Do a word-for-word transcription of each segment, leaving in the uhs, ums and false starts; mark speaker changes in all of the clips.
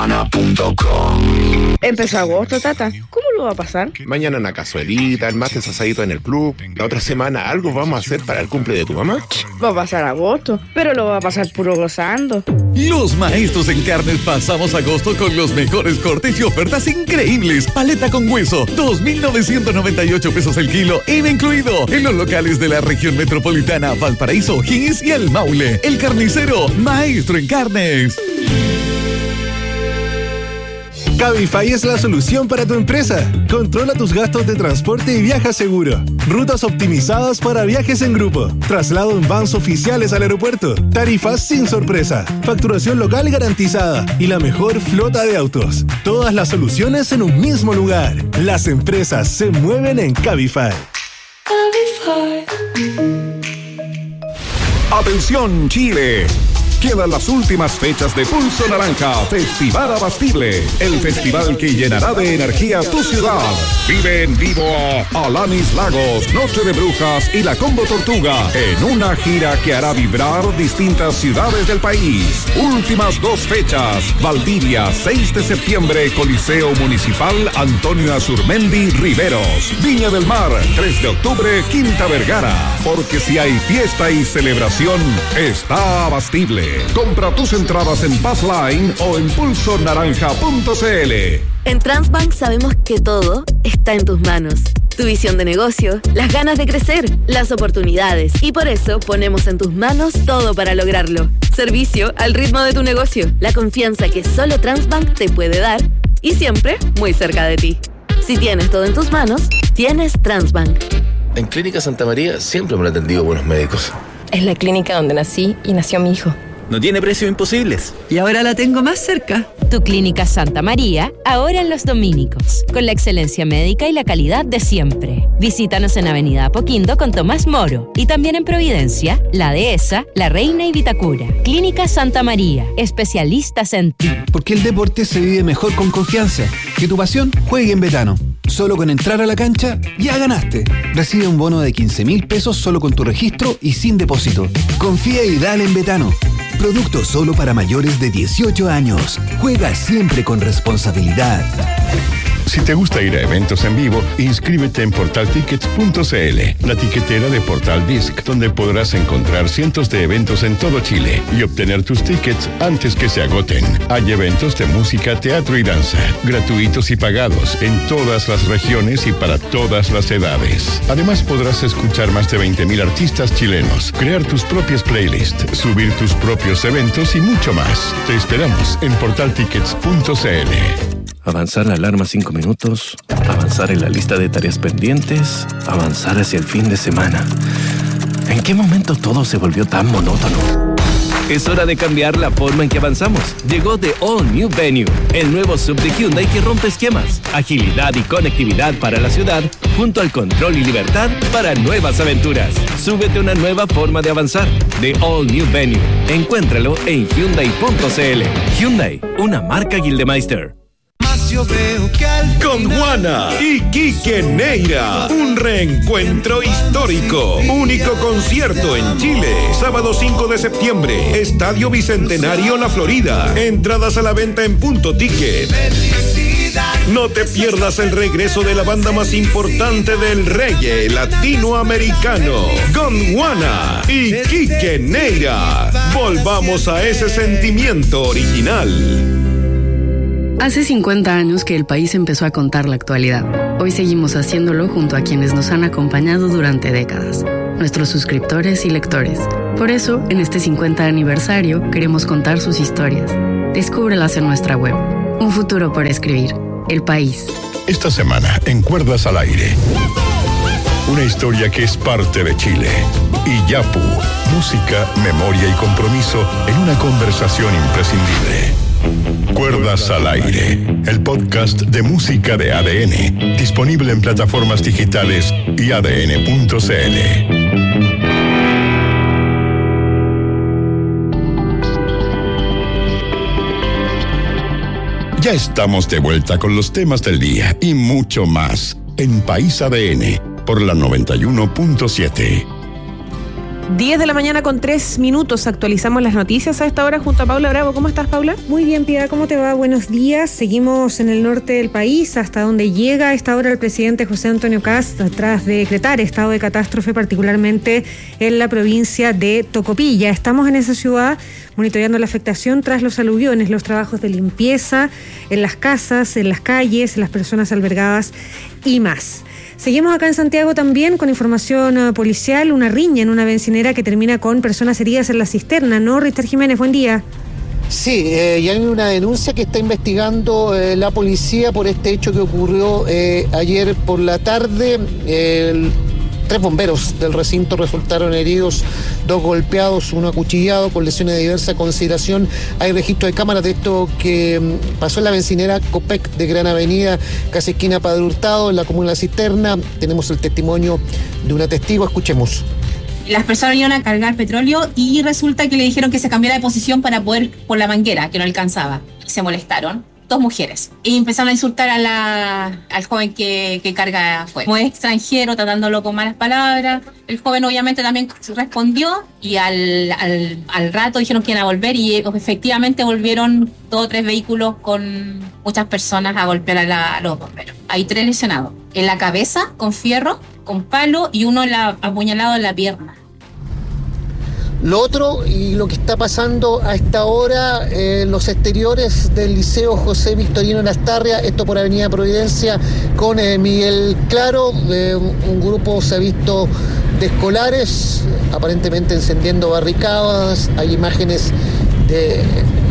Speaker 1: Duna punto com.
Speaker 2: Empezó agosto, tata. ¿Cómo lo va a pasar?
Speaker 3: Mañana una cazuelita, el martes asadito en el club. La otra semana algo vamos a hacer para el cumple de tu mamá.
Speaker 2: Va a pasar agosto, pero lo va a pasar puro gozando.
Speaker 4: Los maestros en carnes pasamos agosto con los mejores cortes y ofertas increíbles. Paleta con hueso, dos mil novecientos noventa y ocho pesos el kilo, I V A incluido. En los locales de la región metropolitana, Valparaíso, O'Higgins y El Maule. El Carnicero, maestro en carnes.
Speaker 5: Cabify es la solución para tu empresa. Controla tus gastos de transporte y viaja seguro. Rutas optimizadas para viajes en grupo. Traslado en vans oficiales al aeropuerto. Tarifas sin sorpresa. Facturación local garantizada. Y la mejor flota de autos. Todas las soluciones en un mismo lugar. Las empresas se mueven en Cabify.
Speaker 6: Cabify.
Speaker 7: ¡Atención, Chile! Quedan las últimas fechas de Pulso Naranja, Festival Abastible, el festival que llenará de energía tu ciudad. Vive en vivo a Alanis Lagos, Noche de Brujas y la Combo Tortuga en una gira que hará vibrar distintas ciudades del país. Últimas dos fechas, Valdivia, seis de septiembre, Coliseo Municipal Antonio Azurmendi Riveros. Viña del Mar, tres de octubre, Quinta Vergara. Porque si hay fiesta y celebración, está Abastible. Compra tus entradas en Passline o en pulso naranja punto c l.
Speaker 8: En Transbank sabemos que todo está en tus manos. Tu visión de negocio, las ganas de crecer, las oportunidades. Y por eso ponemos en tus manos todo para lograrlo. Servicio al ritmo de tu negocio. La confianza que solo Transbank te puede dar y siempre muy cerca de ti. Si tienes todo en tus manos, tienes Transbank.
Speaker 9: En Clínica Santa María siempre me han atendido buenos médicos.
Speaker 10: Es la clínica donde nací y nació mi hijo.
Speaker 11: No tiene precios imposibles.
Speaker 12: Y ahora la tengo más cerca.
Speaker 13: Tu Clínica Santa María, ahora en Los Dominicos, con la excelencia médica y la calidad de siempre. Visítanos en Avenida Apoquindo con Tomás Moro y también en Providencia, La Dehesa, La Reina y Vitacura. Clínica Santa María, especialistas en ti.
Speaker 14: Porque el deporte se vive mejor con confianza. Que tu pasión juegue en Betano. Solo con entrar a la cancha, ya ganaste. Recibe un bono de quince mil pesos solo con tu registro y sin depósito. Confía y dale en Betano. Producto solo para mayores de dieciocho años. Juega siempre con responsabilidad.
Speaker 15: Si te gusta ir a eventos en vivo, inscríbete en portal tickets punto c l, la tiquetera de Portal Disc, donde podrás encontrar cientos de eventos en todo Chile y obtener tus tickets antes que se agoten. Hay eventos de música, teatro y danza, gratuitos y pagados en todas las regiones y para todas las edades. Además, podrás escuchar más de veinte mil artistas chilenos, crear tus propias playlists, subir tus propios eventos y mucho más. Te esperamos en portal tickets punto c l.
Speaker 9: Avanzar la alarma cinco minutos, avanzar en la lista de tareas pendientes, avanzar hacia el fin de semana. ¿En qué momento todo se volvió tan monótono?
Speaker 11: Es hora de cambiar la forma en que avanzamos. Llegó The All New Venue, el nuevo sub de Hyundai que rompe esquemas, agilidad y conectividad para la ciudad, junto al control y libertad para nuevas aventuras. Súbete a una nueva forma de avanzar. The All New Venue. Encuéntralo en hyundai punto c l. Hyundai, una marca Gildemeister.
Speaker 16: Con Juana y Quique Neira, un reencuentro histórico. Único concierto en Chile. Sábado cinco de septiembre, Estadio Bicentenario La Florida. Entradas a la venta en Punto Ticket. No te pierdas el regreso de la banda más importante del reggae latinoamericano, Gondwana y Quique Neira. Volvamos a ese sentimiento original.
Speaker 17: Hace cincuenta años que el país empezó a contar la actualidad. Hoy seguimos haciéndolo junto a quienes nos han acompañado durante décadas, nuestros suscriptores y lectores. Por eso, en este cincuenta aniversario, queremos contar sus historias. Descúbrelas en nuestra web. Un futuro por escribir. El País.
Speaker 15: Esta semana, en Cuerdas al Aire, una historia que es parte de Chile. Iyapu, música, memoria y compromiso en una conversación imprescindible. Cuerdas al Aire, el podcast de música de A D N, disponible en plataformas digitales y a d n punto c l. Ya estamos de vuelta con los temas del día y mucho más en País A D N por la noventa y uno punto siete.
Speaker 1: diez de la mañana con tres minutos. Actualizamos las noticias a esta hora junto a Paula Bravo. ¿Cómo estás, Paula?
Speaker 18: Muy bien, Piedad, ¿cómo te va? Buenos días. Seguimos en el norte del país, hasta donde llega a esta hora el presidente José Antonio Kast tras decretar estado de catástrofe, particularmente en la provincia de Tocopilla. Estamos en esa ciudad monitoreando la afectación tras los aluviones, los trabajos de limpieza en las casas, en las calles, en las personas albergadas y más. Seguimos acá en Santiago también con información uh, policial, una riña en una bencinera que termina con personas heridas en la cisterna, ¿no? Richard Jiménez, buen día.
Speaker 19: Sí, eh, y hay una denuncia que está investigando eh, la policía por este hecho que ocurrió eh, ayer por la tarde. Eh, el, Tres bomberos del recinto resultaron heridos, dos golpeados, uno acuchillado con lesiones de diversa consideración. Hay registro de cámaras de esto que pasó en la bencinera Copec de Gran Avenida, casi esquina Padre Hurtado, en la comuna de La Cisterna. Tenemos el testimonio de una testigo, escuchemos.
Speaker 20: Las personas iban a cargar petróleo y resulta que le dijeron que se cambiara de posición para poder por la manguera, que no alcanzaba. Se molestaron. Dos mujeres, y empezaron a insultar a la, al joven que, que carga afuera. Como es extranjero, tratándolo con malas palabras. El joven obviamente también respondió y al, al, al rato dijeron que iban a volver y efectivamente volvieron dos o tres vehículos con muchas personas a golpear a, la, a los bomberos. Hay tres lesionados, en la cabeza con fierro, con palo y uno en la, apuñalado en la pierna.
Speaker 19: Lo otro y lo que está pasando a esta hora en eh, los exteriores del Liceo José Victorino Lastarria, esto por Avenida Providencia con eh, Miguel Claro, eh, un grupo se ha visto de escolares aparentemente encendiendo barricadas, hay imágenes de,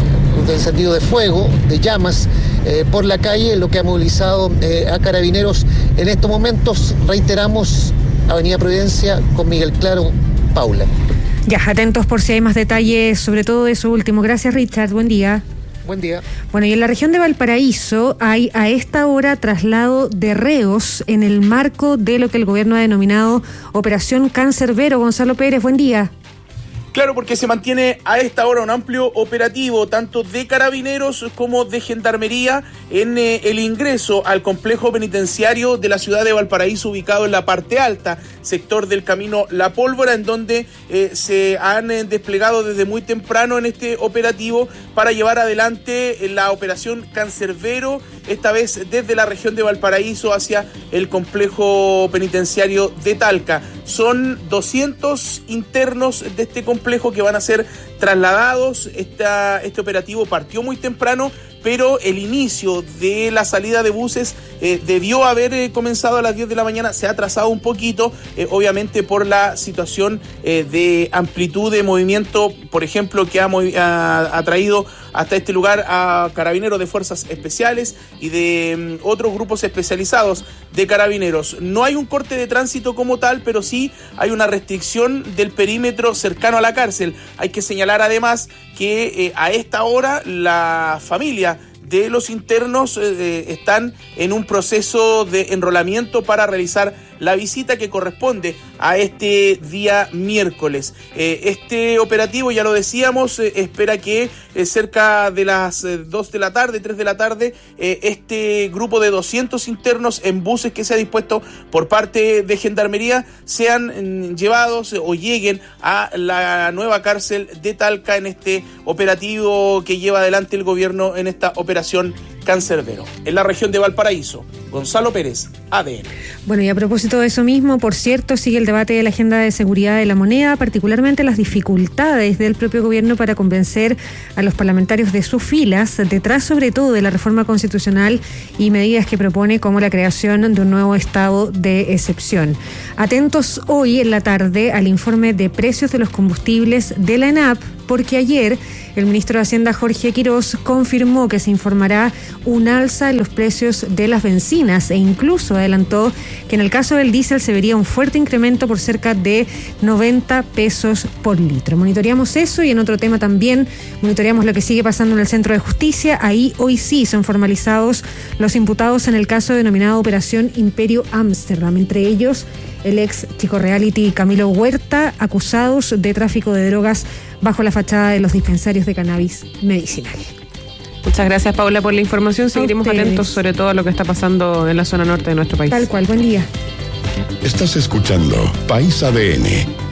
Speaker 19: de encendido de fuego, de llamas eh, por la calle, lo que ha movilizado eh, a carabineros en estos momentos. Reiteramos, Avenida Providencia con Miguel Claro. Paula.
Speaker 18: Ya, atentos por si hay más detalles sobre todo eso último. Gracias, Richard. Buen día.
Speaker 19: Buen día.
Speaker 18: Bueno, y en la región de Valparaíso hay a esta hora traslado de reos en el marco de lo que el gobierno ha denominado Operación Cancerbero. Gonzalo Pérez, buen día.
Speaker 21: Claro, porque se mantiene a esta hora un amplio operativo, tanto de carabineros como de gendarmería, en eh, el ingreso al complejo penitenciario de la ciudad de Valparaíso, ubicado en la parte alta, sector del camino La Pólvora, en donde eh, se han eh, desplegado desde muy temprano en este operativo para llevar adelante eh, la operación Cancerbero, esta vez desde la región de Valparaíso hacia el complejo penitenciario de Talca. Son doscientos internos de este complejo que van a ser trasladados. Esta, este operativo partió muy temprano, pero el inicio de la salida de buses eh, debió haber eh, comenzado a las diez de la mañana, se ha atrasado un poquito, eh, obviamente por la situación eh, de amplitud de movimiento, por ejemplo, que ha, ha, ha traído hasta este lugar a carabineros de fuerzas especiales y de um, otros grupos especializados de carabineros. No hay un corte de tránsito como tal, pero sí hay una restricción del perímetro cercano a la cárcel. Hay que señalar además que eh, a esta hora la familia de los internos eh, están en un proceso de enrolamiento para realizar la visita que corresponde a este día miércoles. Eh, este operativo, ya lo decíamos, eh, espera que eh, cerca de las eh, dos de la tarde, tres de la tarde, eh, este grupo de doscientos internos en buses que se ha dispuesto por parte de Gendarmería sean eh, llevados eh, o lleguen a la nueva cárcel de Talca en este operativo que lleva adelante el gobierno en esta operación Cancerbero. En la región de Valparaíso, Gonzalo Pérez, A D N.
Speaker 18: Bueno, y a propósito de eso mismo, por cierto, sigue el debate de la agenda de seguridad de la moneda, particularmente las dificultades del propio gobierno para convencer a los parlamentarios de sus filas, detrás sobre todo de la reforma constitucional y medidas que propone como la creación de un nuevo estado de excepción. Atentos hoy en la tarde al informe de precios de los combustibles de la ENAP, porque ayer el ministro de Hacienda, Jorge Quirós, confirmó que se informará un alza en los precios de las bencinas e incluso adelantó que en el caso del diésel se vería un fuerte incremento por cerca de noventa pesos por litro. Monitoreamos eso y en otro tema también monitoreamos lo que sigue pasando en el Centro de Justicia. Ahí hoy sí son formalizados los imputados en el caso denominado Operación Imperio Ámsterdam, entre ellos el ex chico reality Camilo Huerta, acusados de tráfico de drogas bajo la fachada de los dispensarios de cannabis medicinal.
Speaker 1: Muchas gracias, Paula, por la información. Seguiremos atentos sobre todo a lo que está pasando en la zona norte de nuestro país.
Speaker 18: Tal cual, buen día.
Speaker 15: Estás escuchando País A D N.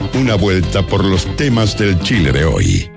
Speaker 15: Una vuelta por los temas del Chile de hoy.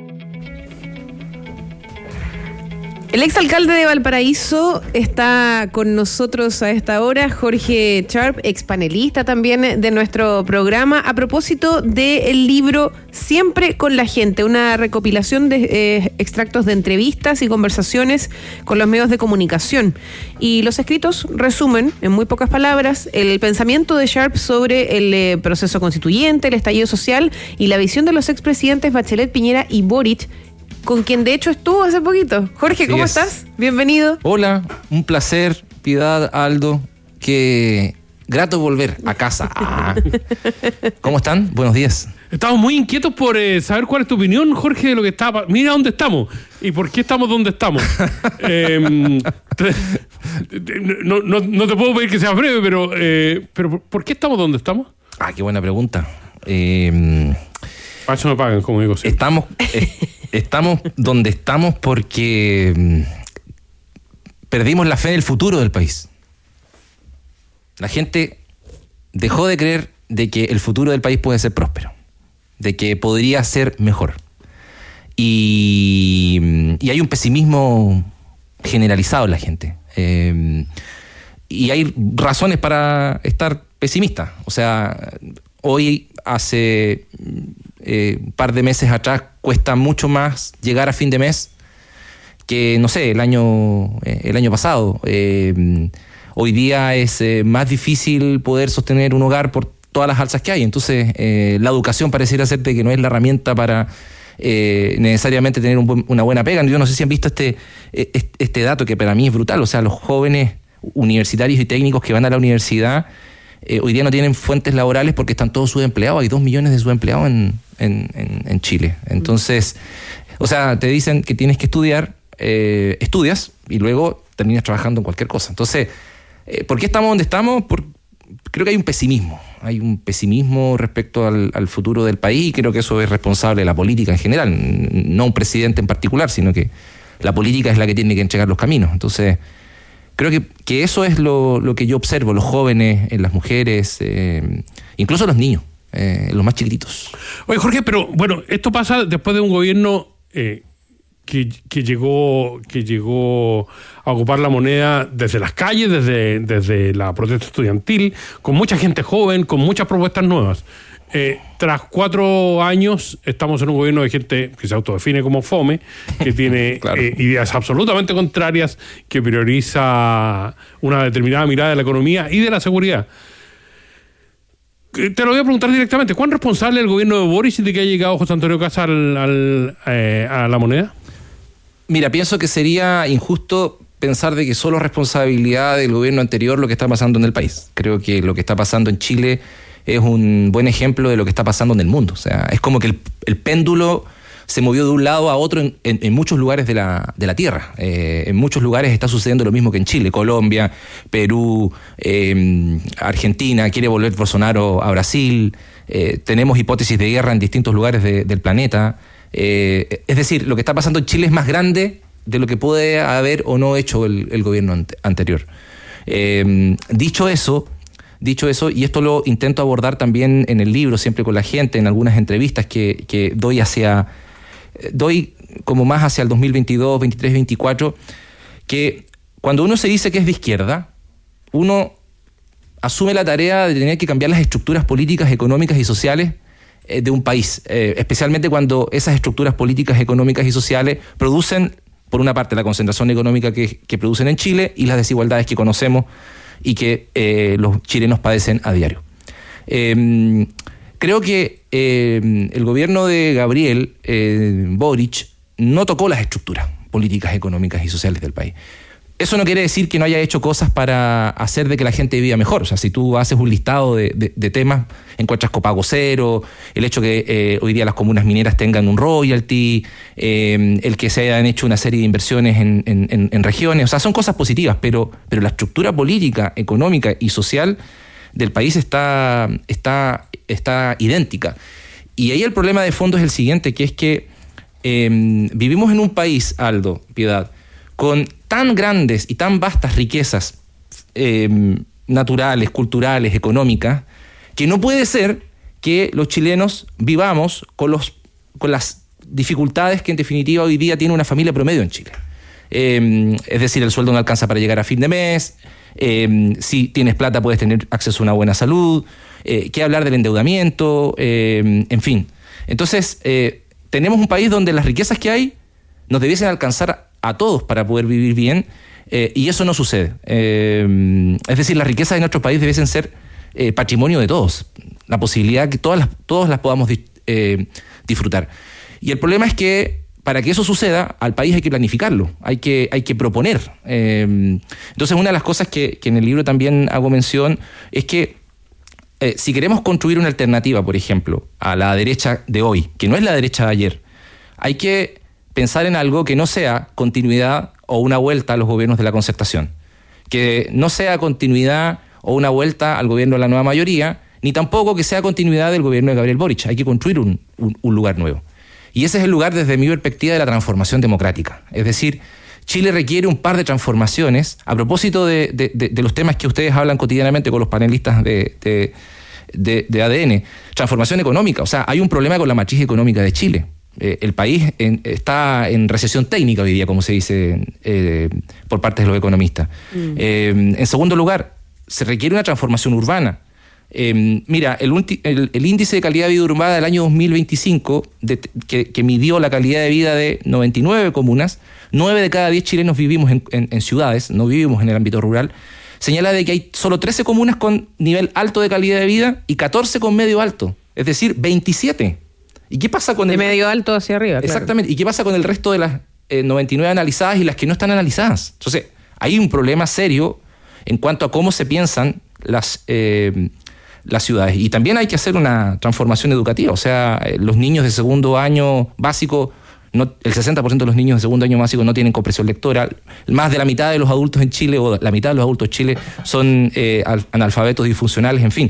Speaker 1: El exalcalde de Valparaíso está con nosotros a esta hora, Jorge Sharp, expanelista también de nuestro programa, a propósito del libro Siempre con la gente, una recopilación de eh, extractos de entrevistas y conversaciones con los medios de comunicación. Y los escritos resumen, en muy pocas palabras, el pensamiento de Sharp sobre el eh, proceso constituyente, el estallido social y la visión de los expresidentes Bachelet, Piñera y Boric, con quien de hecho estuvo hace poquito. Jorge, ¿cómo
Speaker 3: es.
Speaker 1: estás? Bienvenido.
Speaker 3: Hola, un placer, Piedad, Aldo, que grato volver a casa. Ah. ¿Cómo están? Buenos días.
Speaker 22: Estamos muy inquietos por eh, saber cuál es tu opinión, Jorge, de lo que está... Mira dónde estamos y por qué estamos donde estamos. eh, te, no, no, no te puedo pedir que seas breve, pero, eh, pero ¿por qué estamos donde estamos?
Speaker 3: Ah, qué buena pregunta. Eh,
Speaker 22: Para eso me pagan, como digo siempre.
Speaker 3: Estamos... Eh, Estamos donde estamos porque mmm, perdimos la fe en el futuro del país. La gente dejó de creer de que el futuro del país puede ser próspero, de que podría ser mejor. Y, y hay un pesimismo generalizado en la gente. Eh, y hay razones para estar pesimista. O sea, hoy hace... Eh, un par de meses atrás cuesta mucho más llegar a fin de mes que, no sé, el año, eh, el año pasado. Eh, hoy día es eh, más difícil poder sostener un hogar por todas las alzas que hay. Entonces, eh, la educación pareciera ser de que no es la herramienta para eh, necesariamente tener un buen, una buena pega. Yo no sé si han visto este, este dato que para mí es brutal. O sea, los jóvenes universitarios y técnicos que van a la universidad Eh, hoy día no tienen fuentes laborales porque están todos subempleados. Hay dos millones de subempleados en, en, en, en Chile. Entonces, o sea, te dicen que tienes que estudiar, eh, estudias y luego terminas trabajando en cualquier cosa. Entonces, eh, ¿por qué estamos donde estamos? Por, creo que hay un pesimismo. Hay un pesimismo respecto al, al futuro del país y creo que eso es responsable de la política en general. No un presidente en particular, sino que la política es la que tiene que entregar los caminos. Entonces... Creo que, que eso es lo, lo que yo observo, los jóvenes, en las mujeres, eh, incluso los niños, eh, los más chiquititos.
Speaker 22: Oye, Jorge, pero bueno, esto pasa después de un gobierno eh, que, que, llegó, que llegó a ocupar la moneda desde las calles, desde, desde la protesta estudiantil, con mucha gente joven, con muchas propuestas nuevas. Eh, tras cuatro años estamos en un gobierno de gente que se autodefine como fome, que tiene claro. eh, ideas absolutamente contrarias, que prioriza una determinada mirada de la economía y de la seguridad. Te lo voy a preguntar directamente. ¿Cuán responsable es el gobierno de Boric de que haya llegado José Antonio Kast al, al, eh, a la moneda?
Speaker 3: Mira, pienso que sería injusto pensar de que solo es responsabilidad del gobierno anterior lo que está pasando en el país. Creo que lo que está pasando en Chile es un buen ejemplo de lo que está pasando en el mundo. O sea, es como que el, el péndulo se movió de un lado a otro en, en, en muchos lugares de la, de la Tierra. Eh, en muchos lugares está sucediendo lo mismo que en Chile. Colombia, Perú, eh, Argentina, quiere volver Bolsonaro a Brasil. Eh, tenemos hipótesis de guerra en distintos lugares de, del planeta. Eh, es decir, lo que está pasando en Chile es más grande de lo que puede haber o no hecho el, el gobierno ante, anterior. Eh, dicho eso... Dicho eso, y esto lo intento abordar también en el libro, siempre con la gente, en algunas entrevistas que, que doy hacia, doy como más hacia el dos mil veintidós, veintitrés, veinticuatro, que cuando uno se dice que es de izquierda, uno asume la tarea de tener que cambiar las estructuras políticas, económicas y sociales eh, de un país, eh, especialmente cuando esas estructuras políticas, económicas y sociales producen, por una parte, la concentración económica que, que producen en Chile y las desigualdades que conocemos y que eh, los chilenos padecen a diario. Eh, creo que eh, el gobierno de Gabriel eh, Boric no tocó las estructuras políticas, económicas y sociales del país. Eso no quiere decir que no haya hecho cosas para hacer de que la gente viva mejor. O sea, si tú haces un listado de, de, de temas, encuentras copago cero, el hecho que eh, hoy día las comunas mineras tengan un royalty, eh, el que se hayan hecho una serie de inversiones en, en, en regiones. O sea, son cosas positivas, pero, pero la estructura política, económica y social del país está, está, está idéntica. Y ahí el problema de fondo es el siguiente, que es que eh, vivimos en un país, Aldo, Piedad, con tan grandes y tan vastas riquezas eh, naturales, culturales, económicas, que no puede ser que los chilenos vivamos con, los, con las dificultades que en definitiva hoy día tiene una familia promedio en Chile. Eh, es decir, el sueldo no alcanza para llegar a fin de mes, eh, si tienes plata puedes tener acceso a una buena salud, eh, qué hablar del endeudamiento, eh, en fin. Entonces, eh, tenemos un país donde las riquezas que hay nos debiesen alcanzar a todos para poder vivir bien, eh, y eso no sucede. Eh, es decir, las riquezas de nuestro país debiesen ser eh, patrimonio de todos, la posibilidad que todas las, todos las podamos eh, disfrutar. Y el problema es que para que eso suceda, al país hay que planificarlo, hay que, hay que proponer. Eh, entonces, una de las cosas que, que en el libro también hago mención es que eh, si queremos construir una alternativa, por ejemplo, a la derecha de hoy, que no es la derecha de ayer, hay que pensar en algo que no sea continuidad o una vuelta a los gobiernos de la concertación, que no sea continuidad o una vuelta al gobierno de la nueva mayoría, ni tampoco que sea continuidad del gobierno de Gabriel Boric. Hay que construir un, un, un lugar nuevo. Y ese es el lugar, desde mi perspectiva, de la transformación democrática. Es decir, Chile requiere un par de transformaciones. A propósito de, de, de, de los temas que ustedes hablan cotidianamente con los panelistas de, de, de, de A D N, transformación económica. O sea, hay un problema con la matriz económica de Chile. Eh, el país en, está en recesión técnica hoy día, como se dice eh, por parte de los economistas. Mm. Eh, en segundo lugar, se requiere una transformación urbana. Eh, mira, el, el, el índice de calidad de vida urbana del año dos mil veinticinco, de, que, que midió la calidad de vida de noventa y nueve comunas, nueve de cada diez chilenos vivimos en, en, en ciudades, no vivimos en el ámbito rural, señala de que hay solo trece comunas con nivel alto de calidad de vida y catorce con medio alto, es decir, veintisiete. ¿Y qué pasa con
Speaker 1: de
Speaker 3: el
Speaker 1: medio alto hacia arriba?
Speaker 3: Exactamente.
Speaker 1: Claro.
Speaker 3: ¿Y qué pasa con el resto de las eh, noventa y nueve analizadas y las que no están analizadas? Entonces, hay un problema serio en cuanto a cómo se piensan las... Eh, las ciudades. Y también hay que hacer una transformación educativa. O sea, los niños de segundo año básico, no, el sesenta por ciento de los niños de segundo año básico no tienen comprensión lectora. Más de la mitad de los adultos en Chile, o la mitad de los adultos en Chile, son eh, analfabetos disfuncionales, en fin.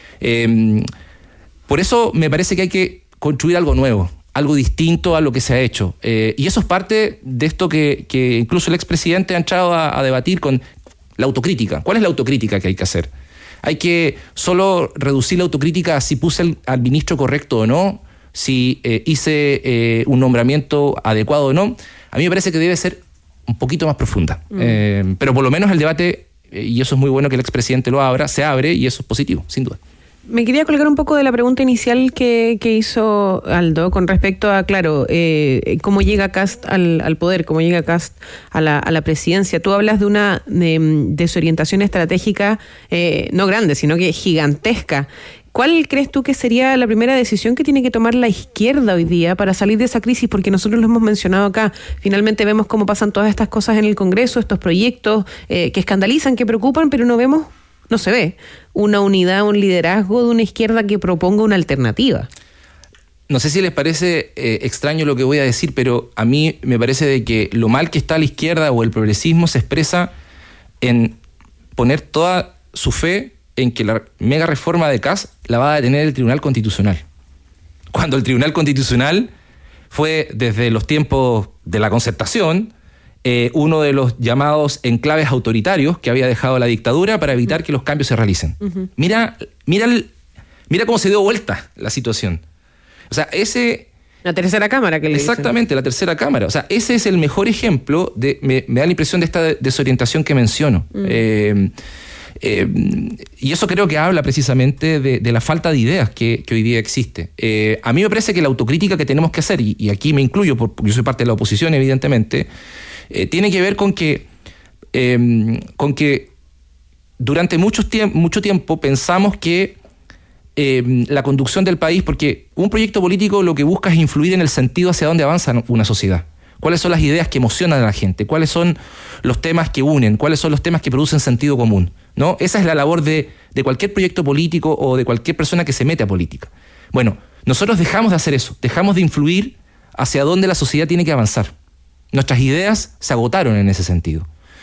Speaker 3: Eh, por eso me parece que hay que construir algo nuevo, algo distinto a lo que se ha hecho. Eh, y eso es parte de esto que, que incluso el expresidente ha entrado a, a debatir con la autocrítica. ¿Cuál es la autocrítica que hay que hacer? Hay que solo reducir la autocrítica a si puse el, al ministro correcto o no, si eh, hice eh, un nombramiento adecuado o no. A mí me parece que debe ser un poquito más profunda. Mm. Eh, pero por lo menos el debate, eh, y eso es muy bueno que el expresidente lo abra, se abre y eso es positivo, sin duda.
Speaker 1: Me quería colgar un poco de la pregunta inicial que, que hizo Aldo con respecto a, claro, eh, cómo llega Kast al, al poder, cómo llega Kast a la, a la presidencia. Tú hablas de una de, desorientación estratégica eh, no grande, sino que gigantesca. ¿Cuál crees tú que sería la primera decisión que tiene que tomar la izquierda hoy día para salir de esa crisis? Porque nosotros lo hemos mencionado acá. Finalmente vemos cómo pasan todas estas cosas en el Congreso, estos proyectos eh, que escandalizan, que preocupan, pero no vemos... No se ve una unidad, un liderazgo de una izquierda que proponga una alternativa.
Speaker 3: No sé si les parece eh, extraño lo que voy a decir, pero a mí me parece de que lo mal que está la izquierda o el progresismo se expresa en poner toda su fe en que la mega reforma de Kast la va a detener el Tribunal Constitucional. Cuando el Tribunal Constitucional fue desde los tiempos de la concertación Eh, uno de los llamados enclaves autoritarios que había dejado la dictadura para evitar que los cambios se realicen. Uh-huh. Mira, mira, el, mira cómo se dio vuelta la situación. O sea, ese...
Speaker 1: La tercera cámara que le
Speaker 3: Exactamente, dicen. La tercera cámara. O sea, ese es el mejor ejemplo, de me, me da la impresión de esta desorientación que menciono. Uh-huh. Eh, eh, y eso creo que habla precisamente de, de la falta de ideas que, que hoy día existe. Eh, a mí me parece que la autocrítica que tenemos que hacer, y, y aquí me incluyo, porque yo soy parte de la oposición, evidentemente, Eh, tiene que ver con que, eh, con que durante mucho, tiemp- mucho tiempo pensamos que eh, la conducción del país, porque un proyecto político lo que busca es influir en el sentido hacia dónde avanza una sociedad. ¿Cuáles son las ideas que emocionan a la gente? ¿Cuáles son los temas que unen? ¿Cuáles son los temas que producen sentido común? ¿No? Esa es la labor de, de cualquier proyecto político o de cualquier persona que se mete a política. Bueno, nosotros dejamos de hacer eso, dejamos de influir hacia dónde la sociedad tiene que avanzar. Nuestras ideas se agotaron en ese sentido.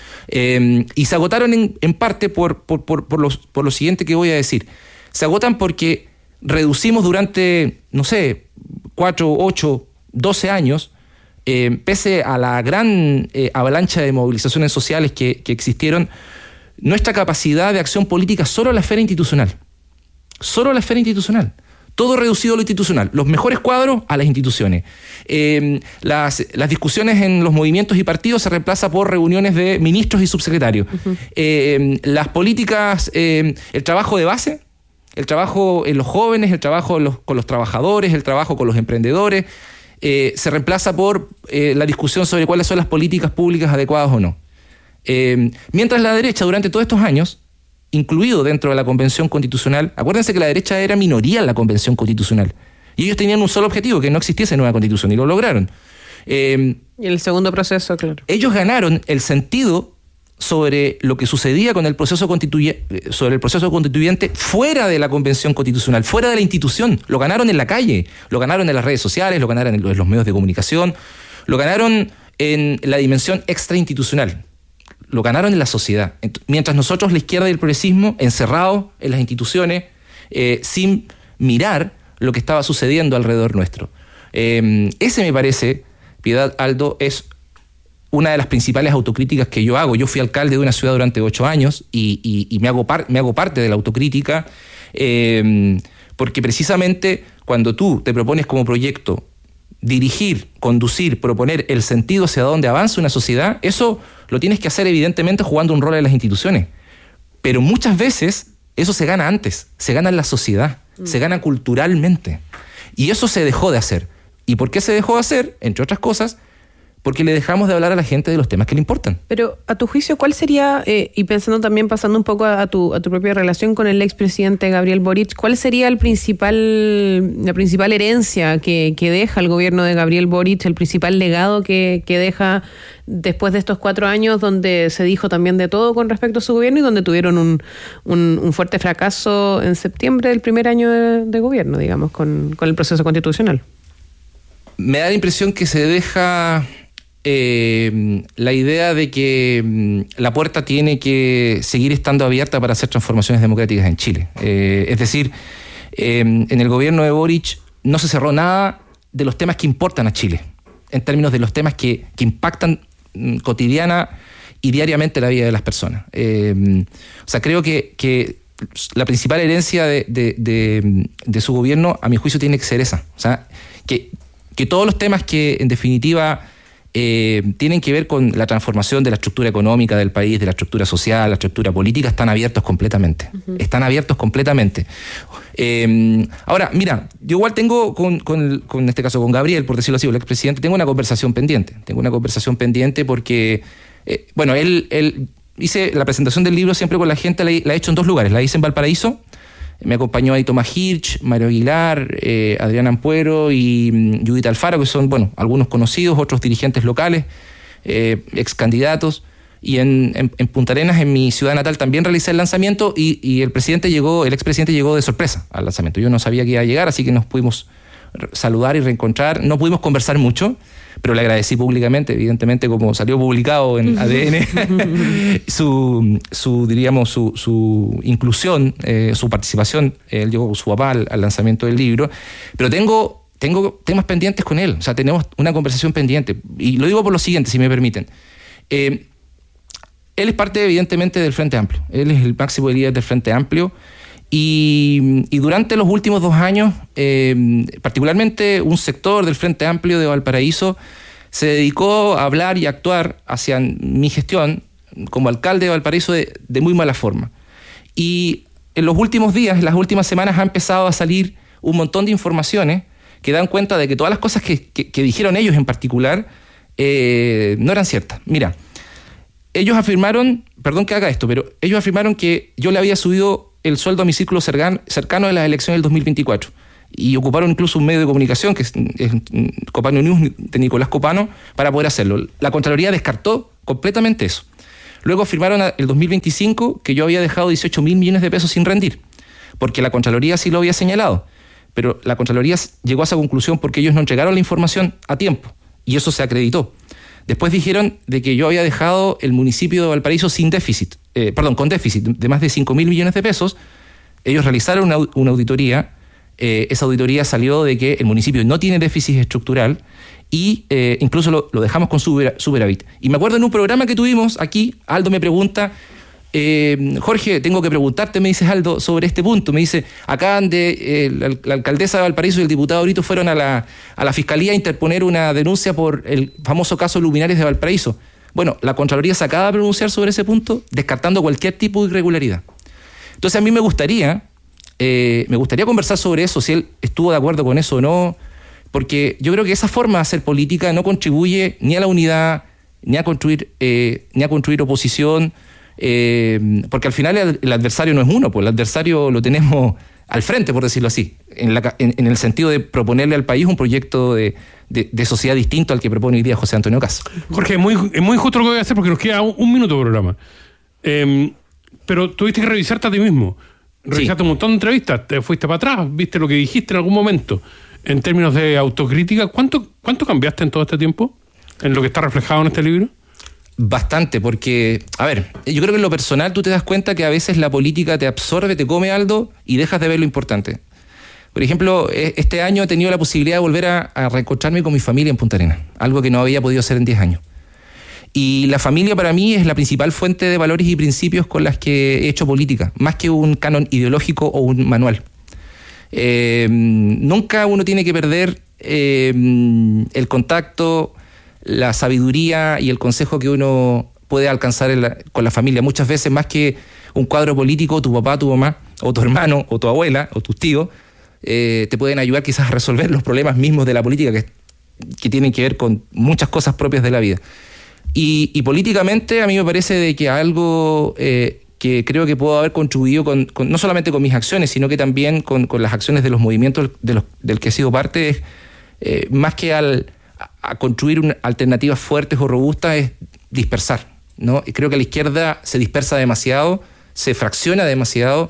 Speaker 3: Eh, y se agotaron en, en parte por, por, por, por, los, por lo siguiente que voy a decir. Se agotan porque reducimos durante, no sé, cuatro, ocho, doce años, eh, pese a la gran eh, avalancha de movilizaciones sociales que, que existieron, nuestra capacidad de acción política solo en la esfera institucional. Solo en la esfera institucional. Todo reducido a lo institucional. Los mejores cuadros a las instituciones. Eh, las, las discusiones en los movimientos y partidos se reemplaza por reuniones de ministros y subsecretarios. Uh-huh. Eh, las políticas, eh, el trabajo de base, el trabajo en los jóvenes, el trabajo en los, con los trabajadores, el trabajo con los emprendedores, eh, se reemplaza por eh, la discusión sobre cuáles son las políticas públicas adecuadas o no. Eh, mientras la derecha durante todos estos años, incluido dentro de la Convención Constitucional, acuérdense que la derecha era minoría en la Convención Constitucional, y ellos tenían un solo objetivo, que no existiese nueva Constitución, y lo lograron.
Speaker 1: Eh, y el segundo proceso, claro.
Speaker 3: Ellos ganaron el sentido sobre lo que sucedía con el proceso constituyente, sobre el proceso constituyente fuera de la Convención Constitucional, fuera de la institución. Lo ganaron en la calle, lo ganaron en las redes sociales, lo ganaron en los medios de comunicación, lo ganaron en la dimensión extrainstitucional. Lo ganaron en la sociedad. Mientras nosotros, la izquierda y el progresismo, encerrados en las instituciones, eh, sin mirar lo que estaba sucediendo alrededor nuestro. Eh, ese me parece, Piedad, Aldo, es una de las principales autocríticas que yo hago. Yo fui alcalde de una ciudad durante ocho años y, y, y me, hago par, me hago parte de la autocrítica, eh, porque precisamente cuando tú te propones como proyecto dirigir, conducir, proponer el sentido hacia dónde avanza una sociedad, eso lo tienes que hacer evidentemente jugando un rol en las instituciones. Pero muchas veces eso se gana antes, se gana en la sociedad, mm. se gana culturalmente. Y eso se dejó de hacer. ¿Y por qué se dejó de hacer? Entre otras cosas, porque le dejamos de hablar a la gente de los temas que le importan.
Speaker 1: Pero, a tu juicio, ¿cuál sería, eh, y pensando también, pasando un poco a, a, tu, a tu propia relación con el expresidente Gabriel Boric, cuál sería el principal, la principal herencia que, que deja el gobierno de Gabriel Boric, el principal legado que, que deja después de estos cuatro años donde se dijo también de todo con respecto a su gobierno y donde tuvieron un, un, un fuerte fracaso en septiembre del primer año de, de gobierno, digamos, con, con el proceso constitucional?
Speaker 3: Me da la impresión que se deja... Eh, la idea de que mm, la puerta tiene que seguir estando abierta para hacer transformaciones democráticas en Chile. Eh, es decir, eh, en el gobierno de Boric no se cerró nada de los temas que importan a Chile, en términos de los temas que, que impactan mm, cotidiana y diariamente la vida de las personas. Eh, o sea, creo que, que la principal herencia de, de, de, de su gobierno, a mi juicio, tiene que ser esa. O sea, que, que todos los temas que, en definitiva, Eh, tienen que ver con la transformación de la estructura económica del país, de la estructura social, la estructura política, están abiertos completamente. Uh-huh. Están abiertos completamente. Eh, ahora, mira, yo igual tengo, con, con, con este caso con Gabriel, por decirlo así, el expresidente, tengo una conversación pendiente. Tengo una conversación pendiente porque, eh, bueno, él, él hice la presentación del libro siempre con la gente, la, la he hecho en dos lugares. La hice en Valparaíso. Me acompañó ahí Tomás Hirsch, Mario Aguilar, eh, Adrián Ampuero y um, Judith Alfaro, que son, bueno, algunos conocidos, otros dirigentes locales, eh, ex candidatos. Y en, en, en Punta Arenas, en mi ciudad natal, también realicé el lanzamiento y, y el presidente llegó, el expresidente llegó de sorpresa al lanzamiento. Yo no sabía que iba a llegar, así que nos pudimos saludar y reencontrar. No pudimos conversar mucho, pero le agradecí públicamente, evidentemente, como salió publicado en A D N, su, su, diríamos, su, su inclusión, eh, su participación. Él llegó con su papá al, al lanzamiento del libro. Pero tengo, tengo temas pendientes con él, o sea, tenemos una conversación pendiente. Y lo digo por lo siguiente, si me permiten. Eh, él es parte, evidentemente, del Frente Amplio. Él es el máximo líder del Frente Amplio. Y, y durante los últimos dos años, eh, particularmente un sector del Frente Amplio de Valparaíso se dedicó a hablar y a actuar hacia mi gestión como alcalde de Valparaíso de, de muy mala forma. Y en los últimos días, en las últimas semanas, ha empezado a salir un montón de informaciones que dan cuenta de que todas las cosas que, que, que dijeron ellos en particular eh, no eran ciertas. Mira, ellos afirmaron, perdón que haga esto, pero ellos afirmaron que yo le había subido el sueldo a mi círculo cercano de las elecciones del dos mil veinticuatro. Y ocuparon incluso un medio de comunicación, que es, es Copano News, de Nicolás Copano, para poder hacerlo. La Contraloría descartó completamente eso. Luego afirmaron el dos mil veinticinco que yo había dejado dieciocho mil millones de pesos sin rendir, porque la Contraloría sí lo había señalado. Pero la Contraloría llegó a esa conclusión porque ellos no entregaron la información a tiempo, y eso se acreditó. Después dijeron de que yo había dejado el municipio de Valparaíso sin déficit, eh, perdón, con déficit de más de cinco mil millones de pesos. Ellos realizaron una, una auditoría, eh, esa auditoría salió de que el municipio no tiene déficit estructural y eh, incluso lo, lo dejamos con superávit. Y me acuerdo en un programa que tuvimos aquí, Aldo me pregunta, Eh, Jorge, tengo que preguntarte, me dice Aldo, sobre este punto. Me dice, acaban de, eh, la, la alcaldesa de Valparaíso y el diputado Brito fueron a la, a la fiscalía a interponer una denuncia por el famoso caso Luminares de Valparaíso. Bueno, la Contraloría se acaba de pronunciar sobre ese punto, descartando cualquier tipo de irregularidad. Entonces a mí me gustaría, eh, me gustaría conversar sobre eso, si él estuvo de acuerdo con eso o no, porque yo creo que esa forma de hacer política no contribuye ni a la unidad, ni a construir, eh, ni a construir oposición, eh, porque al final el, el adversario no es uno, pues el adversario lo tenemos al frente, por decirlo así, en, la, en, en el sentido de proponerle al país un proyecto de, de, de sociedad distinto al que propone hoy día José Antonio Caz.
Speaker 22: Jorge, es muy, es muy justo lo que voy a hacer porque nos queda un, un minuto de programa. Eh, pero tuviste que revisarte a ti mismo. Revisaste sí. un montón de entrevistas, te fuiste para atrás, viste lo que dijiste en algún momento. En términos de autocrítica, ¿cuánto, cuánto cambiaste en todo este tiempo? ¿En lo que está reflejado en este libro?
Speaker 3: Bastante, porque, a ver, yo creo que en lo personal tú te das cuenta que a veces la política te absorbe, te come algo y dejas de ver lo importante. Por ejemplo, este año he tenido la posibilidad de volver a, a reencontrarme con mi familia en Punta Arenas, algo que no había podido hacer en diez años. Y la familia para mí es la principal fuente de valores y principios con las que he hecho política, más que un canon ideológico o un manual. Eh, nunca uno tiene que perder eh, el contacto, la sabiduría y el consejo que uno puede alcanzar en la, con la familia. Muchas veces, más que un cuadro político, tu papá, tu mamá, o tu hermano, o tu abuela, o tus tíos, eh, te pueden ayudar quizás a resolver los problemas mismos de la política que, que tienen que ver con muchas cosas propias de la vida. Y, y políticamente a mí me parece de que algo eh, que creo que puedo haber contribuido con, con, no solamente con mis acciones, sino que también con, con las acciones de los movimientos de los, del que he sido parte, es eh, más que al a construir una, alternativas fuertes o robustas, es dispersar, ¿no? Y creo que la izquierda se dispersa demasiado, se fracciona demasiado,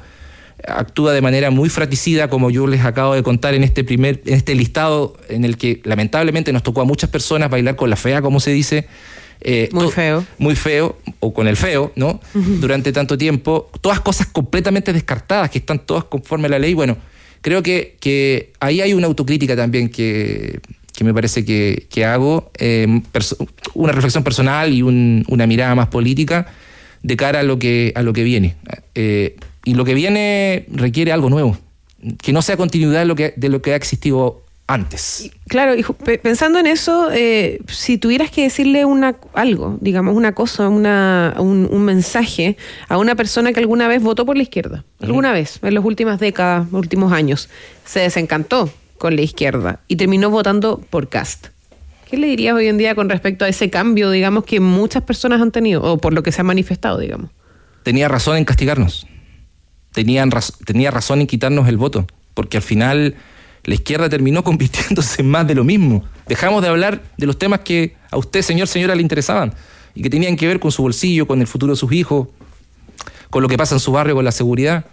Speaker 3: actúa de manera muy fratricida, como yo les acabo de contar en este primer, en este listado en el que lamentablemente nos tocó a muchas personas bailar con la fea, como se dice. Eh,
Speaker 1: muy feo.
Speaker 3: Muy feo, o con el feo, ¿no? Uh-huh. Durante tanto tiempo, todas cosas completamente descartadas, que están todas conforme a la ley. Bueno, creo que, que ahí hay una autocrítica también que... que me parece que, que hago, eh, perso- una reflexión personal y un, una mirada más política de cara a lo que, a lo que viene. Eh, y lo que viene requiere algo nuevo, que no sea continuidad de lo que, de lo que ha existido antes.
Speaker 1: Claro, y pensando en eso, eh, si tuvieras que decirle una algo, digamos, una cosa, una, un, un mensaje a una persona que alguna vez votó por la izquierda, alguna uh-huh. vez, en las últimas décadas, últimos años, se desencantó con la izquierda y terminó votando por Cast. ¿Qué le dirías hoy en día con respecto a ese cambio, digamos, que muchas personas han tenido, o por lo que se ha manifestado, digamos?
Speaker 3: Tenía razón en castigarnos. Tenían raz- tenía razón en quitarnos el voto, porque al final la izquierda terminó convirtiéndose en más de lo mismo. Dejamos de hablar de los temas que a usted, señor, señora, le interesaban y que tenían que ver con su bolsillo, con el futuro de sus hijos, con lo que pasa en su barrio, con la seguridad.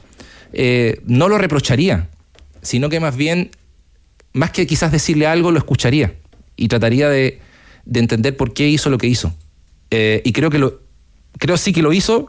Speaker 3: Eh, no lo reprocharía, sino que más bien, más que quizás decirle algo, lo escucharía y trataría de, de entender por qué hizo lo que hizo. Eh, y creo que lo, creo sí que lo hizo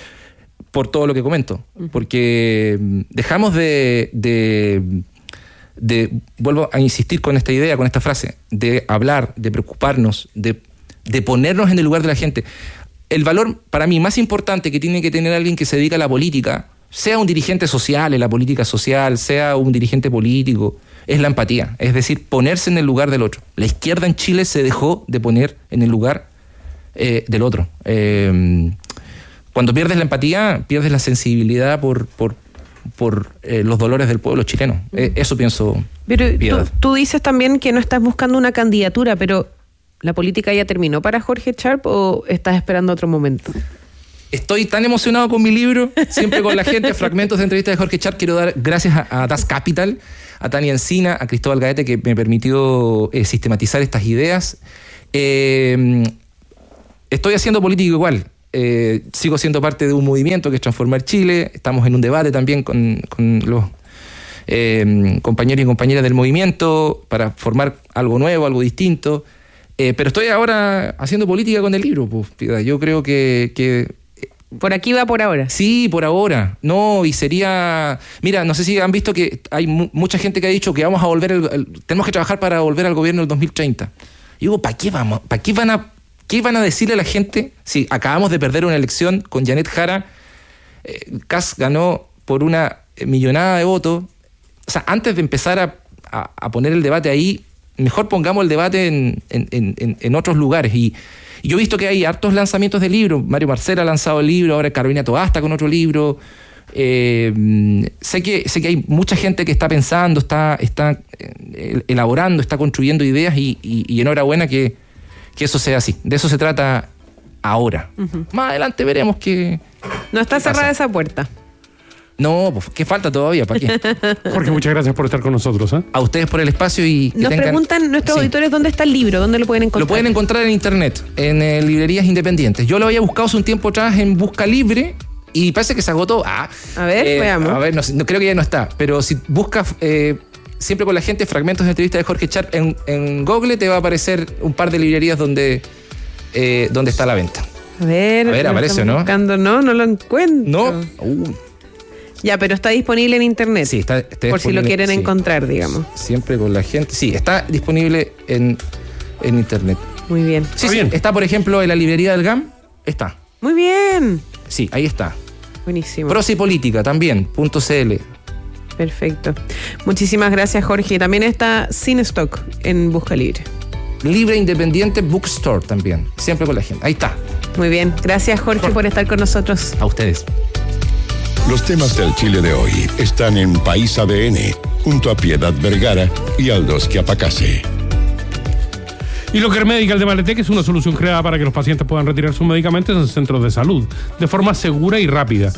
Speaker 3: por todo lo que comento, porque dejamos de, de, de, vuelvo a insistir con esta idea, con esta frase, de hablar, de preocuparnos, de, de ponernos en el lugar de la gente. El valor para mí más importante que tiene que tener alguien que se dedica a la política, sea un dirigente social en la política social, sea un dirigente político, es la empatía, es decir, ponerse en el lugar del otro. La izquierda en Chile se dejó de poner en el lugar eh, del otro. Eh, cuando pierdes la empatía, pierdes la sensibilidad por, por, por eh, los dolores del pueblo chileno. Eh, eso pienso.
Speaker 1: Pero tú, tú dices también que no estás buscando una candidatura, pero ¿la política ya terminó para Jorge Sharp o estás esperando otro momento?
Speaker 3: Estoy tan emocionado con mi libro, siempre con la gente, fragmentos de entrevistas de Jorge Sharp. Quiero dar gracias a, a Das Capital, a Tania Encina, a Cristóbal Gaete, que me permitió eh, sistematizar estas ideas. Eh, estoy haciendo política igual. Eh, sigo siendo parte de un movimiento que es Transformar Chile. Estamos en un debate también con, con los eh, compañeros y compañeras del movimiento para formar algo nuevo, algo distinto. Eh, pero estoy ahora haciendo política con el libro. Pues, yo creo que... que
Speaker 1: ¿Por aquí va por ahora?
Speaker 3: Sí, por ahora. No, y sería... Mira, no sé si han visto que hay mu- mucha gente que ha dicho que vamos a volver... El, el, tenemos que trabajar para volver al gobierno del dos mil treinta. Y digo, ¿para qué vamos? ¿Para qué van a, qué van a decirle a la gente si acabamos de perder una elección con Janet Jara eh, Kast ganó por una millonada de votos. O sea, antes de empezar a, a, a poner el debate ahí, mejor pongamos el debate en, en, en, en otros lugares. Y, y yo he visto que hay hartos lanzamientos de libros. Mario Marcel ha lanzado el libro, ahora Carolina Toasta con otro libro. Eh, sé que sé que hay mucha gente que está pensando, está, está eh, elaborando, está construyendo ideas y, y, y enhorabuena que, que eso sea así. De eso se trata ahora. Uh-huh. Más adelante veremos que...
Speaker 1: No está cerrada esa puerta.
Speaker 3: No, pues, ¿qué falta todavía? ¿Para qué?
Speaker 22: Jorge, muchas gracias por estar con nosotros. ¿eh?
Speaker 3: A ustedes por el espacio y que
Speaker 1: Nos
Speaker 3: tengan...
Speaker 1: preguntan nuestros sí. auditores dónde está el libro, dónde lo pueden encontrar.
Speaker 3: Lo pueden encontrar en internet, en eh, librerías independientes. Yo lo había buscado hace un tiempo atrás en Busca Libre y parece que se agotó. Ah,
Speaker 1: a ver, eh, veamos.
Speaker 3: A ver, no, no, creo que ya no está, pero si buscas eh, siempre con la gente fragmentos de entrevista de Jorge Sharp en, en Google, te va a aparecer un par de librerías donde, eh, donde está a la venta.
Speaker 1: A ver,
Speaker 3: a ver aparece, ¿no?
Speaker 1: Buscando, no, no lo encuentro.
Speaker 3: No. Uh.
Speaker 1: Ya, pero está disponible en internet.
Speaker 3: Sí, está, está
Speaker 1: por si lo quieren sí. encontrar, digamos.
Speaker 3: Siempre con la gente. Sí, está disponible en, en internet.
Speaker 1: Muy bien.
Speaker 3: Sí,
Speaker 1: Muy
Speaker 3: sí,
Speaker 1: bien.
Speaker 3: Está, por ejemplo, en la librería del G A M. Está.
Speaker 1: Muy bien.
Speaker 3: Sí, ahí está.
Speaker 1: Buenísimo.
Speaker 3: Prosa y Política también, punto cl.
Speaker 1: Perfecto. Muchísimas gracias, Jorge. También está Sin Stock en Busca Libre.
Speaker 3: Libre Independiente Bookstore también. Siempre con la gente. Ahí está.
Speaker 1: Muy bien. Gracias, Jorge, Jorge. por estar con nosotros.
Speaker 3: A ustedes.
Speaker 15: Los temas del Chile de hoy están en País A D N, junto a Piedad Vergara y Aldos Quiapacase.
Speaker 22: Y Locker Medical de Maletec es una solución creada para que los pacientes puedan retirar sus medicamentos en centros de salud de forma segura y rápida.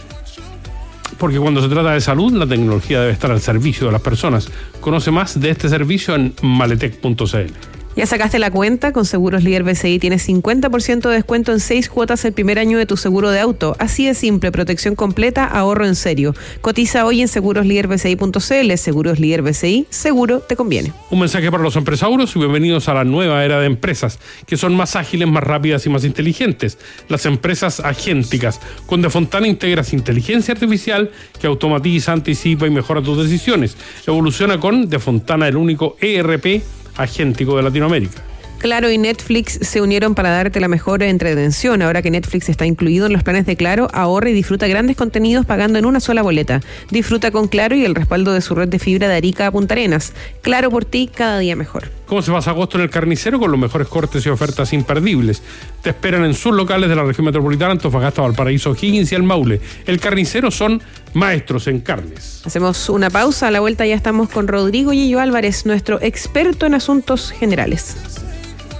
Speaker 22: Porque cuando se trata de salud, la tecnología debe estar al servicio de las personas. Conoce más de este servicio en maletec punto cl.
Speaker 1: ¿Ya sacaste la cuenta? Con Seguros Líder B C I tienes cincuenta por ciento de descuento en seis cuotas el primer año de tu seguro de auto. Así de simple, protección completa, ahorro en serio. Cotiza hoy en seguros líder b c i punto c l. Seguros Líder B C I, seguro te conviene.
Speaker 22: Un mensaje para los empresauros y bienvenidos a la nueva era de empresas, que son más ágiles, más rápidas y más inteligentes. Las empresas agénticas. Con De Fontana integras inteligencia artificial que automatiza, anticipa y mejora tus decisiones. Evoluciona con De Fontana, el único E R P agéntico de Latinoamérica.
Speaker 1: Claro y Netflix se unieron para darte la mejor entretención. Ahora que Netflix está incluido en los planes de Claro, ahorra y disfruta grandes contenidos pagando en una sola boleta. Disfruta con Claro y el respaldo de su red de fibra de Arica a Punta Arenas. Claro por ti, cada día mejor.
Speaker 22: ¿Cómo se pasa agosto en el Carnicero? Con los mejores cortes y ofertas imperdibles. Te esperan en sus locales de la región metropolitana, Antofagasta, Valparaíso, Higgins y El Maule. El Carnicero son maestros en carnes.
Speaker 1: Hacemos una pausa. A la vuelta ya estamos con Rodrigo Yello Álvarez, nuestro experto en asuntos generales.